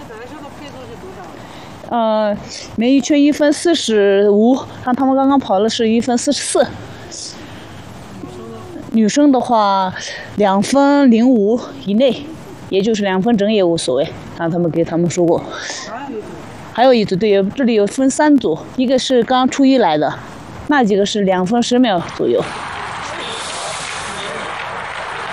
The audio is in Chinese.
男生的配速是多少？ 每一圈1分45，像他们刚刚跑的是1分44。女生的话，2分05以内，也就是2分整也无所谓。让他们给他们说过。还有一组对，这里有分3组，一个是刚初一来的，那几个是2分10秒左右。